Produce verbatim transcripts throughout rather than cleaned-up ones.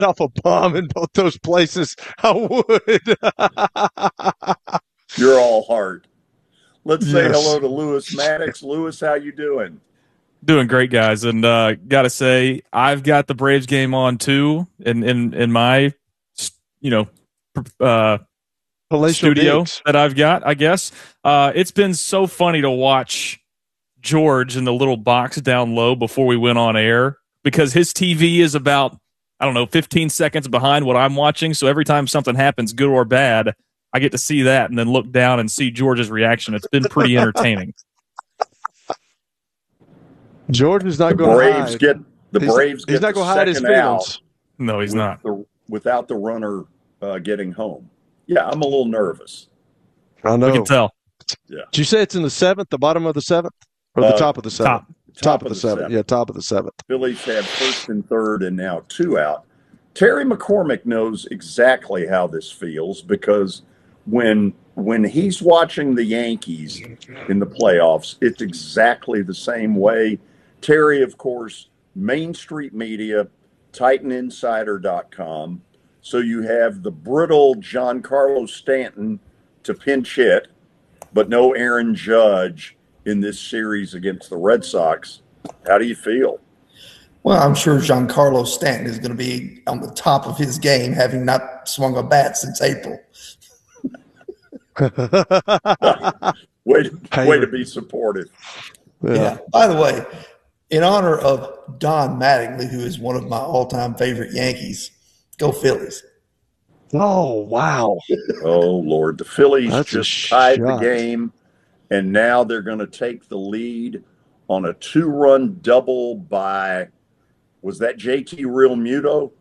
off a bomb in both those places, I would. You're all heart. Let's say Yes. hello to Lewis Maddox. Lewis, how you doing? Doing great, guys, and uh, gotta say, I've got the Braves game on too, in in in my, you know, uh, studio Digs. that I've got. I guess uh, it's been so funny to watch George in the little box down low before we went on air, because his T V is about, I don't know, fifteen seconds behind what I'm watching. So every time something happens, good or bad, I get to see that and then look down and see George's reaction. It's been pretty entertaining. George is not The going to Braves hide. get the He's- Braves he's get not the gonna hide his second out feelings. No, he's with not. the- without the runner uh, getting home. Yeah, I'm a little nervous. I know. We can tell. Yeah. Did you say it's in the seventh, the bottom of the seventh, or the Uh, top of the seventh? Top. Top, of the, seventh. Yeah, top of the seventh. Phillies have first and third and now two out. Terry McCormick knows exactly how this feels, because when when he's watching the Yankees in the playoffs, it's exactly the same way. Terry, of course, Main Street Media, Titan Insider dot com. So you have the brittle Giancarlo Stanton to pinch hit, but no Aaron Judge in this series against the Red Sox. How do you feel? Well, I'm sure Giancarlo Stanton is going to be on the top of his game, having not swung a bat since April. way, to, way to be supportive. Yeah. Yeah. By the way, in honor of Don Mattingly, who is one of my all-time favorite Yankees, go Phillies. Oh, wow. Oh, Lord. The Phillies That's a just tied the shot. game, and now they're going to take the lead on a two-run double by, was that J T Real Muto?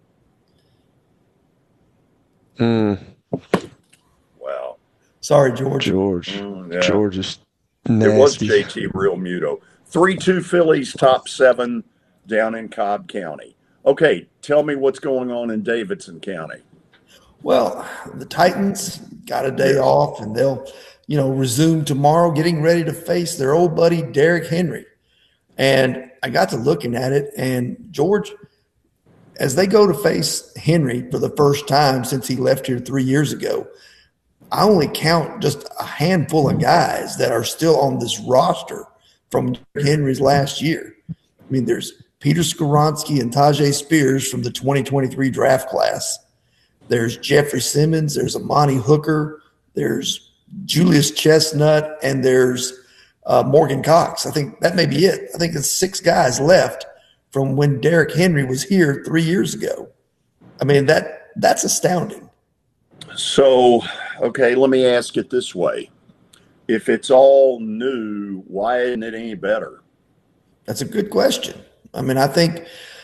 Mm, Wow. Sorry, George. George. Mm, yeah. George is It was nasty. J T Real Muto. three two Phillies, top seven down in Cobb County. Okay, tell me what's going on in Davidson County. Well, the Titans got a day off, and they'll, you know, resume tomorrow, getting ready to face their old buddy Derrick Henry. And I got to looking at it, and George, as they go to face Henry for the first time since he left here three years ago, I only count just a handful of guys that are still on this roster from Henry's last year. I mean, there's Peter Skoronsky and Tajay Spears from the twenty twenty-three draft class. There's Jeffrey Simmons. There's Amani Hooker. There's Julius Chestnut, and there's uh, Morgan Cox. I think that may be it. I think there's six guys left from when Derrick Henry was here three years ago. I mean, that that's astounding. So, okay, let me ask it this way. If it's all new, why isn't it any better? That's a good question. I mean, I think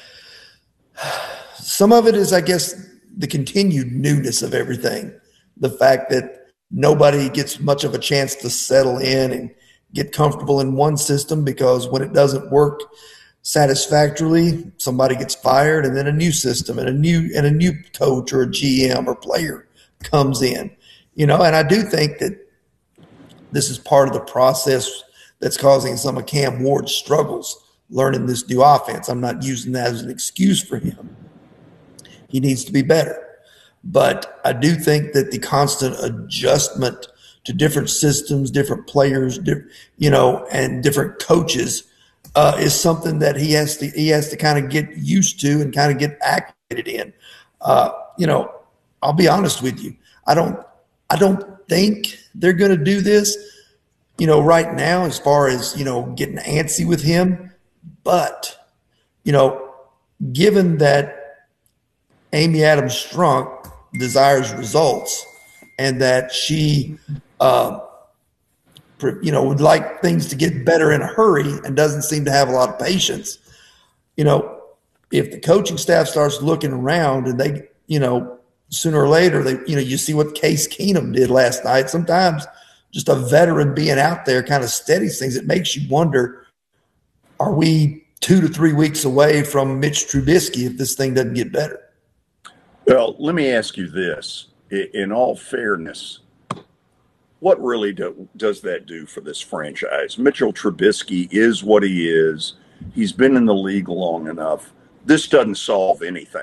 some of it is, I guess, the continued newness of everything. The fact that nobody gets much of a chance to settle in and get comfortable in one system, because when it doesn't work satisfactorily, somebody gets fired, and then a new system and a new and a new coach or a G M or player comes in. You know, and I do think that this is part of the process that's causing some of Cam Ward's struggles learning this new offense. I'm not using that as an excuse for him. He needs to be better. But I do think that the constant adjustment to different systems, different players, you know, and different coaches uh, is something that he has to he has to kind of get used to and kind of get acclimated in. Uh, you know, I'll be honest with you. I don't I don't think they're going to do this, you know, right now as far as, you know, getting antsy with him. But, you know, given that Amy Adams Strunk desires results and that she, uh, you know, would like things to get better in a hurry and doesn't seem to have a lot of patience, you know, if the coaching staff starts looking around and they, you know, sooner or later, they, you know, you see what Case Keenum did last night. Sometimes just a veteran being out there kind of steadies things. It makes you wonder, are we two to three weeks away from Mitch Trubisky if this thing doesn't get better? Well, let me ask you this. In all fairness, what really do, does that do for this franchise? Mitchell Trubisky is what he is. He's been in the league long enough. This doesn't solve anything.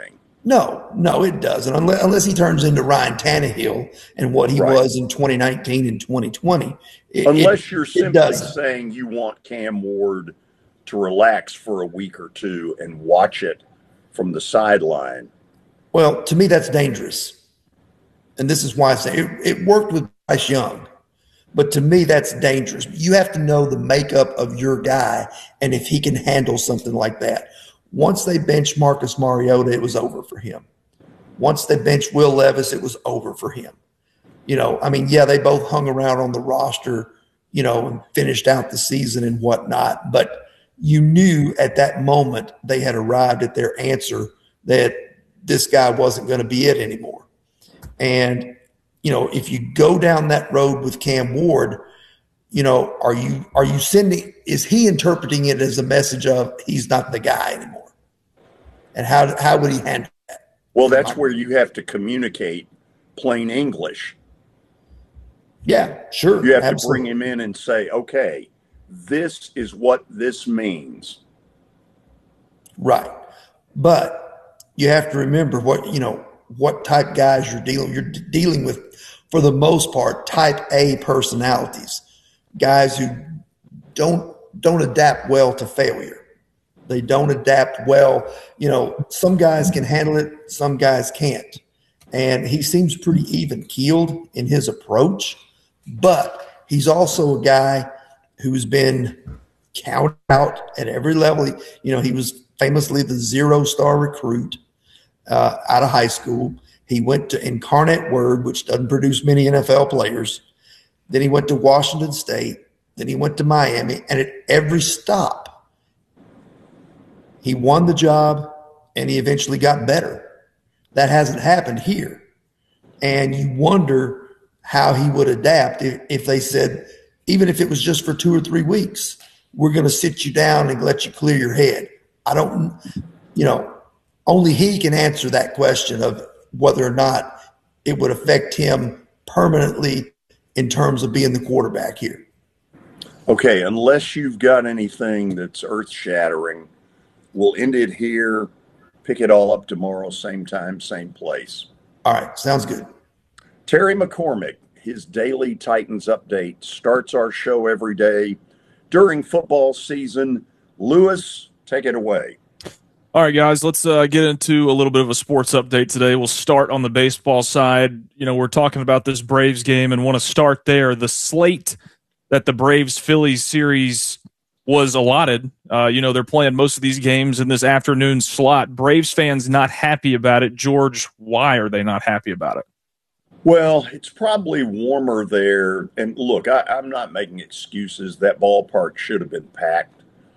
No, no, it doesn't. Unless, unless he turns into Ryan Tannehill and what he Right. was in twenty nineteen and twenty twenty. It, Unless it, you're it simply doesn't. saying you want Cam Ward to relax for a week or two and watch it from the sideline. Well, to me, that's dangerous. And this is why I say it, it worked with Bryce Young. But to me, that's dangerous. You have to know the makeup of your guy and if he can handle something like that. Once they benched Marcus Mariota, it was over for him. Once they benched Will Levis, it was over for him. You know, I mean, yeah, they both hung around on the roster, you know, and finished out the season and whatnot. But you knew at that moment they had arrived at their answer that this guy wasn't going to be it anymore. And, you know, if you go down that road with Cam Ward, you know, are you are you sending – is he interpreting it as a message of he's not the guy anymore? And how how would he handle that? Well, that's where you have to communicate plain English. Yeah, sure. You have absolutely. to bring him in and say, okay, this is what this means. Right. But you have to remember what, you know, what type guys you're dealing you're dealing with, for the most part, type A personalities, guys who don't don't adapt well to failure. They don't adapt well. You know, some guys can handle it, some guys can't. And he seems pretty even keeled in his approach, but he's also a guy who's been counted out at every level. He, you know, he was famously the zero star recruit uh, out of high school. He went to Incarnate Word, which doesn't produce many N F L players. Then he went to Washington State. Then he went to Miami. And at every stop, he won the job and he eventually got better. That hasn't happened here. And you wonder how he would adapt if, if they said, even if it was just for two or three weeks, we're going to sit you down and let you clear your head. I don't, you know, only he can answer that question of whether or not it would affect him permanently in terms of being the quarterback here. Okay, unless you've got anything that's earth-shattering, we'll end it here, pick it all up tomorrow, same time, same place. All right, sounds good. Terry McCormick, his daily Titans update, starts our show every day during football season. Lewis, take it away. All right, guys, let's uh, get into a little bit of a sports update today. We'll start on the baseball side. You know, we're talking about this Braves game and want to start there. The slate that the Braves-Phillies series was allotted, uh, you know, they're playing most of these games in this afternoon slot. Braves fans not happy about it. George, why are they not happy about it? Well, it's probably warmer there. And look, I, I'm not making excuses. That ballpark should have been packed.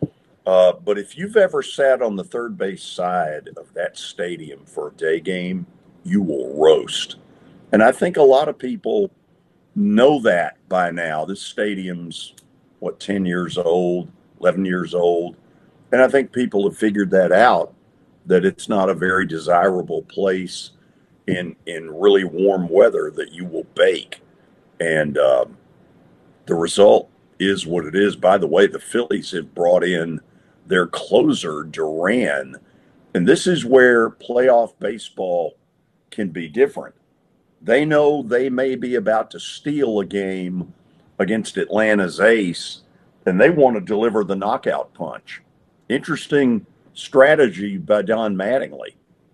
Uh, but if you've ever sat on the third base side of that stadium for a day game, you will roast. And I think a lot of people know that by now. This stadium's, what, ten years old, eleven years old. And I think people have figured that out, that it's not a very desirable place in in really warm weather that you will bake. And uh, the result is what it is. By the way, the Phillies have brought in their closer, Duran. And this is where playoff baseball can be different. They know they may be about to steal a game against Atlanta's ace, and they want to deliver the knockout punch. Interesting strategy by Don Mattingly.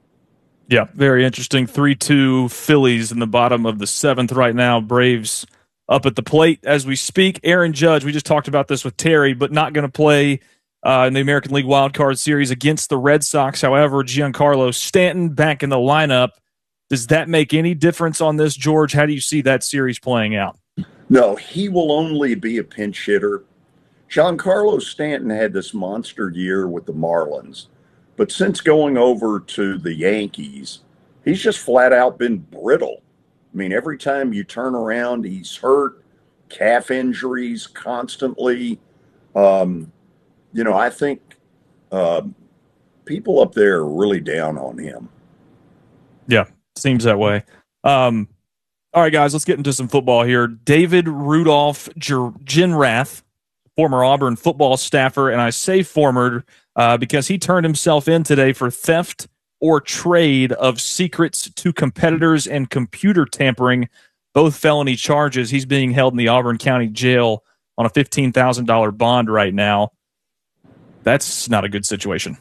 Yeah, very interesting. three two Phillies in the bottom of the seventh right now. Braves up at the plate as we speak. Aaron Judge, we just talked about this with Terry, but not going to play uh, in the American League Wild Card Series against the Red Sox. However, Giancarlo Stanton back in the lineup. Does that make any difference on this, George? How do you see that series playing out? No, he will only be a pinch hitter. Giancarlo Stanton had this monster year with the Marlins, but since going over to the Yankees, he's just flat out been brittle. I mean, every time you turn around, he's hurt, calf injuries constantly. Um, you know, I think uh, people up there are really down on him. Yeah, seems that way. Um, all right, guys, let's get into some football here. David Rudolph Ginrath, former Auburn football staffer, and I say former uh, because he turned himself in today for theft or trade of secrets to competitors and computer tampering, both felony charges. He's being held in the Auburn County Jail on a fifteen thousand dollars bond right now. That's not a good situation.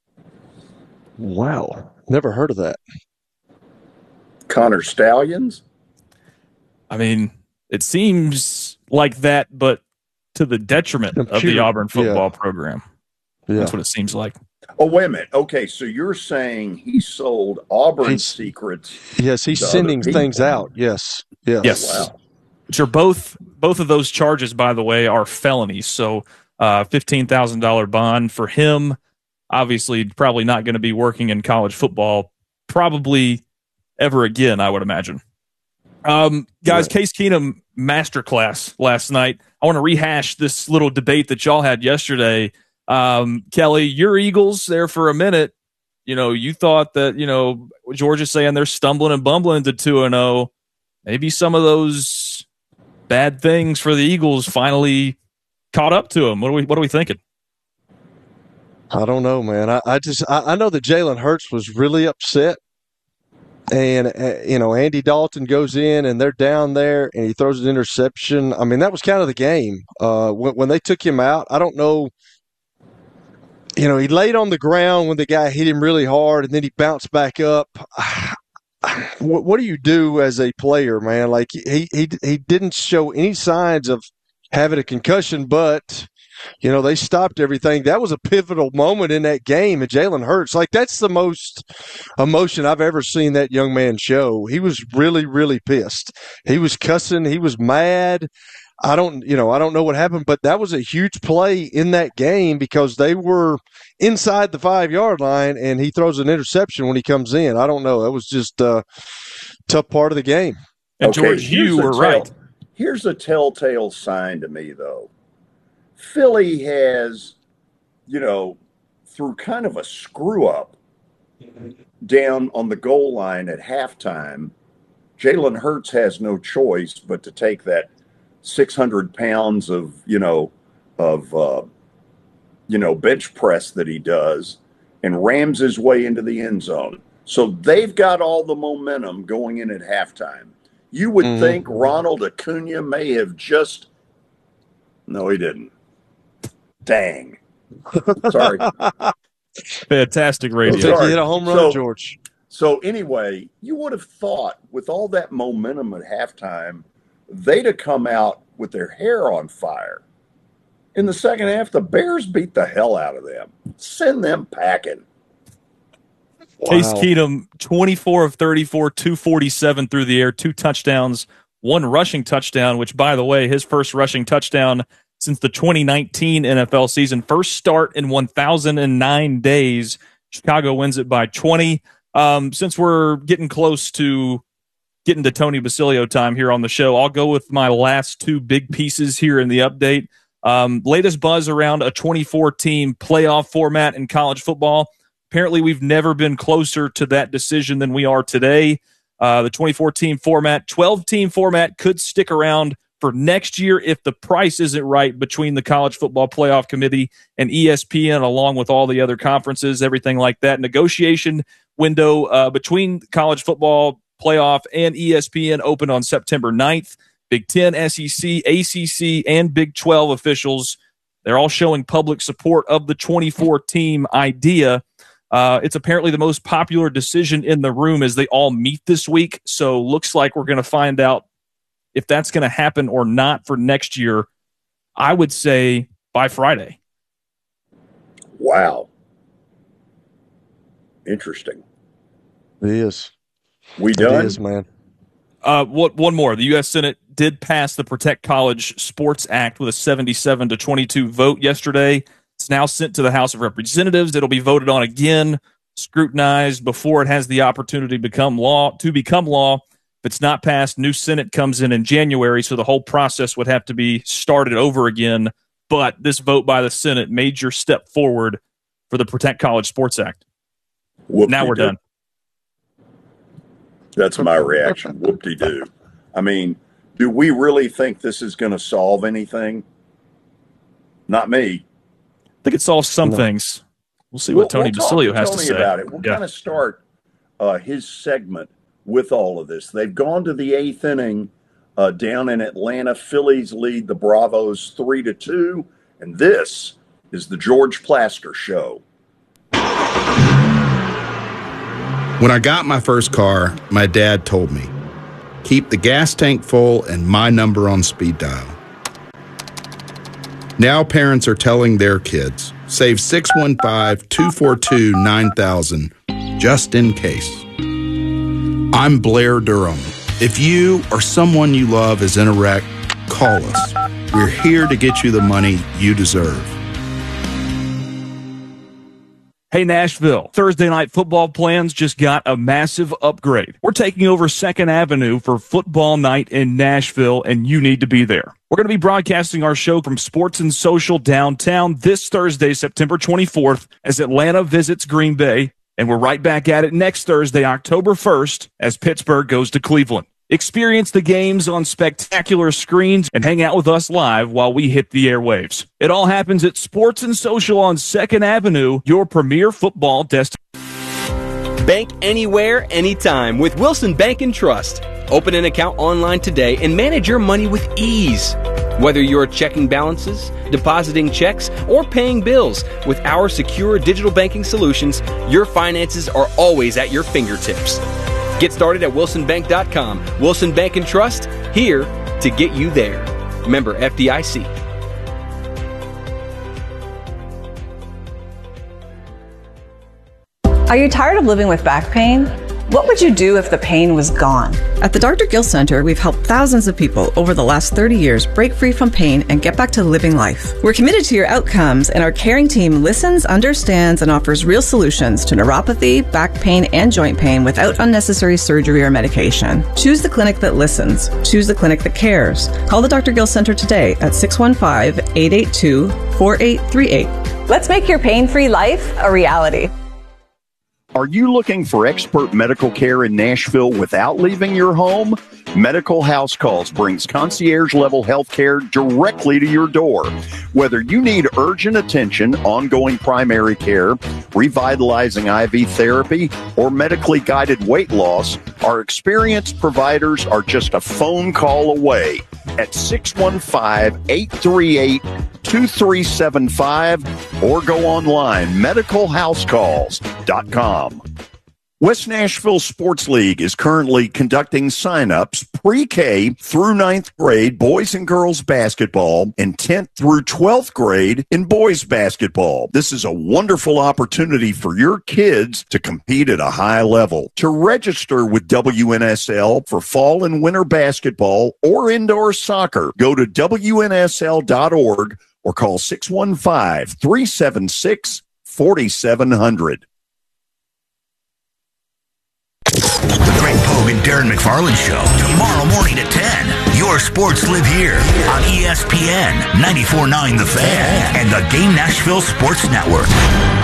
Wow. Never heard of that. Connor Stallions? I mean, it seems like that, but to the detriment Computer, of the Auburn football yeah. program. Yeah. That's what it seems like. Oh, wait a minute. Okay, so you're saying he sold Auburn he's, secrets? Yes, he's sending things out. Yes. Yes. Yes. Oh, wow. Which are both, both of those charges, by the way, are felonies. So uh, fifteen thousand dollars bond for him. Obviously, probably not going to be working in college football probably ever again, I would imagine. Um, guys, yeah. Case Keenum masterclass last night. I want to rehash this little debate that y'all had yesterday. Um, Kelly, your Eagles there for a minute. You know, you thought that, you know, Georgia's saying they're stumbling and bumbling to two and oh. Maybe some of those bad things for the Eagles finally caught up to them. What are we, what are we thinking? I don't know, man. I, I just I, I know that Jalen Hurts was really upset. And, uh, you know, Andy Dalton goes in and they're down there and he throws an interception. I mean, that was kind of the game. Uh, when, when they took him out, I don't know. You know, he laid on the ground when the guy hit him really hard and then he bounced back up. What, what do you do as a player, man? Like, he, he, he didn't show any signs of having a concussion, but you know, they stopped everything. That was a pivotal moment in that game. And Jalen Hurts, like, that's the most emotion I've ever seen that young man show. He was really, really pissed. He was cussing. He was mad. I don't, you know, I don't know what happened, but that was a huge play in that game because they were inside the five-yard line, and he throws an interception when he comes in. I don't know. That was just a tough part of the game. And okay, George, you were tell- right. Here's a telltale sign to me, though. Philly has, you know, through kind of a screw up down on the goal line at halftime, Jalen Hurts has no choice but to take that six hundred pounds of, you know, of, uh, you know, bench press that he does and rams his way into the end zone. So they've got all the momentum going in at halftime. You would mm-hmm. think Ronald Acuna may have just, no, he didn't. Dang. Sorry. Fantastic radio. I think you hit a home run, so, George. So anyway, you would have thought with all that momentum at halftime, they'd have come out with their hair on fire. In the second half, the Bears beat the hell out of them. Send them packing. Wow. Case Keenum, twenty-four of thirty-four, two forty-seven through the air, two touchdowns, one rushing touchdown, which, by the way, his first rushing touchdown since the twenty nineteen N F L season. First start in one thousand nine days. Chicago wins it by twenty. Um, since we're getting close to getting to Tony Basilio time here on the show, I'll go with my last two big pieces here in the update. Um, latest buzz around a twenty-four team playoff format in college football. Apparently, we've never been closer to that decision than we are today. Uh, the twenty-four team format, twelve team format could stick around for next year if the price isn't right between the College Football Playoff Committee and E S P N, along with all the other conferences, everything like that. Negotiation window uh, between College Football Playoff and E S P N opened on September ninth. Big Ten, S E C, A C C, and Big twelve officials, they're all showing public support of the twenty-four team idea. Uh, it's apparently the most popular decision in the room as they all meet this week. So looks like we're going to find out if that's going to happen or not for next year, I would say by Friday. Wow. Interesting. It is. We done? It is, man. Uh, what, one more. The U S Senate did pass the Protect College Sports Act with a seventy-seven to twenty-two vote yesterday. It's now sent to the House of Representatives. It'll be voted on again, scrutinized before it has the opportunity to become law. To become law, if it's not passed, new Senate comes in in January, so the whole process would have to be started over again. But this vote by the Senate, major step forward for the Protect College Sports Act. Whoop-de-doo. Now we're done. That's my reaction. Whoop-de-doo. I mean, do we really think this is going to solve anything? Not me. I think it solves some No. things. We'll see what We'll- Tony we'll talk Basilio to has Tony to say about it. We'll Yeah. kind of start uh, his segment with all of this. They've gone to the eighth inning uh, down in Atlanta. Phillies lead the Bravos three to two, and this is the George Plasker Show. When I got my first car, my dad told me, keep the gas tank full and my number on speed dial. Now parents are telling their kids, save six one five, two four two, nine thousand just in case. I'm Blair Durham. If you or someone you love is in a wreck, call us. We're here to get you the money you deserve. Hey, Nashville, Thursday night football plans just got a massive upgrade. We're taking over Second Avenue for football night in Nashville, and you need to be there. We're going to be broadcasting our show from Sports and Social downtown this Thursday, September twenty-fourth, as Atlanta visits Green Bay, and we're right back at it next Thursday, October first, as Pittsburgh goes to Cleveland. Experience the games on spectacular screens and hang out with us live while we hit the airwaves. It all happens at Sports and Social on Second Avenue, your premier football destination. Bank anywhere, anytime with Wilson Bank and Trust. Open an account online today and manage your money with ease. Whether you're checking balances, depositing checks, or paying bills, with our secure digital banking solutions, your finances are always at your fingertips. Get started at wilson bank dot com. Wilson Bank and Trust, here to get you there. Member F D I C. Are you tired of living with back pain? What would you do if the pain was gone? At the Doctor Gill Center, we've helped thousands of people over the last thirty years break free from pain and get back to living life. We're committed to your outcomes, and our caring team listens, understands, and offers real solutions to neuropathy, back pain, and joint pain without unnecessary surgery or medication. Choose the clinic that listens. Choose the clinic that cares. Call the Doctor Gill Center today at six one five, eight eight two, four eight three eight. Let's make your pain-free life a reality. Are you looking for expert medical care in Nashville without leaving your home? Medical House Calls brings concierge-level health care directly to your door. Whether you need urgent attention, ongoing primary care, revitalizing I V therapy, or medically guided weight loss, our experienced providers are just a phone call away at six one five, eight three eight, two three seven five or go online, medical house calls dot com. West Nashville Sports League is currently conducting sign-ups pre-K through ninth grade boys and girls basketball and tenth through twelfth grade in boys basketball. This is a wonderful opportunity for your kids to compete at a high level. To register with W N S L for fall and winter basketball or indoor soccer, go to W N S L dot org or call six one five, three seven six, four seven zero zero. The Greg Pogue and Darren McFarland Show, tomorrow morning at ten. Your sports live here on E S P N ninety-four point nine The Fan and the Game Nashville Sports Network.